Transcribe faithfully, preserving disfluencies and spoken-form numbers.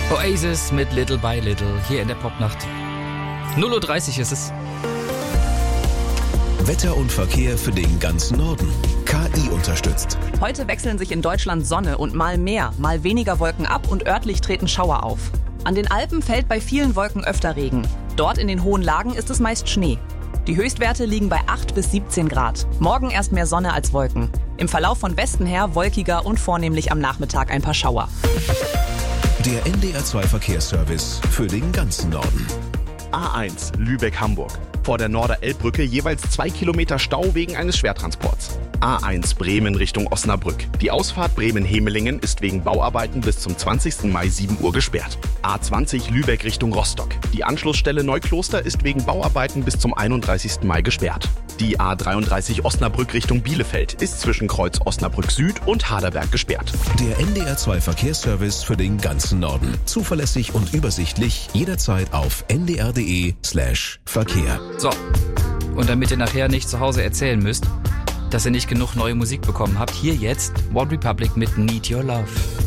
Oasis mit Little by Little hier in der Popnacht. null Uhr dreißig ist es. Wetter und Verkehr für den ganzen Norden. K I unterstützt. Heute wechseln sich in Deutschland Sonne und mal mehr, mal weniger Wolken ab und örtlich treten Schauer auf. An den Alpen fällt bei vielen Wolken öfter Regen. Dort in den hohen Lagen ist es meist Schnee. Die Höchstwerte liegen bei acht bis siebzehn Grad. Morgen erst mehr Sonne als Wolken. Im Verlauf von Westen her wolkiger und vornehmlich am Nachmittag ein paar Schauer. Der N D R zwei Verkehrsservice für den ganzen Norden. A eins Lübeck-Hamburg. Vor der Norder-Elbbrücke jeweils zwei Kilometer Stau wegen eines Schwertransports. A eins Bremen Richtung Osnabrück. Die Ausfahrt Bremen-Hemelingen ist wegen Bauarbeiten bis zum zwanzigsten Mai sieben Uhr gesperrt. A zwanzig Lübeck Richtung Rostock. Die Anschlussstelle Neukloster ist wegen Bauarbeiten bis zum einunddreißigsten Mai gesperrt. Die A dreiunddreißig Osnabrück Richtung Bielefeld ist zwischen Kreuz Osnabrück Süd und Haderberg gesperrt. Der N D R zwei Verkehrsservice für den ganzen Norden. Zuverlässig und übersichtlich, jederzeit auf n d r punkt d e slash Verkehr. So, und damit ihr nachher nicht zu Hause erzählen müsst, dass ihr nicht genug neue Musik bekommen habt, hier jetzt One Republic mit Need Your Love.